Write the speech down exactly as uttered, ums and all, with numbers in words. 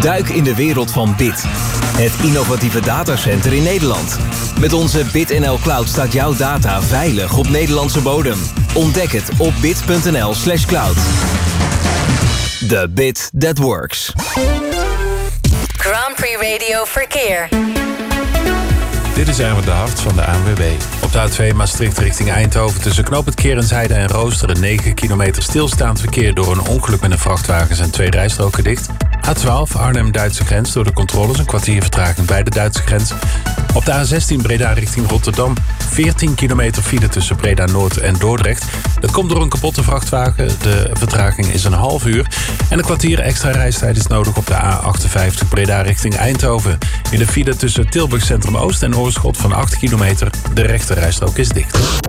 Duik in de wereld van Bit. Het innovatieve datacenter in Nederland. Met onze BitNL Cloud staat jouw data veilig op Nederlandse bodem. Ontdek het op bit.nl slash cloud. The bit that works. Grand Prix Radio Verkeer. Dit is Erwin de Hart van de A N W B. Op de A twee Maastricht richting Eindhoven tussen knooppunt Kerensheide en Roosteren negen kilometer stilstaand verkeer door een ongeluk met een vrachtwagen zijn twee rijstroken dicht. A twaalf Arnhem-Duitse grens door de controles een kwartier vertraging bij de Duitse grens. Op de A zestien Breda richting Rotterdam veertien kilometer file tussen Breda-Noord en Dordrecht. Dat komt door een kapotte vrachtwagen. De vertraging is een half uur. En een kwartier extra reistijd is nodig op de A achtenvijftig Breda richting Eindhoven. In de file tussen Tilburg Centrum Oost en Oorschot van acht kilometer. De rechte rijstrook is dicht.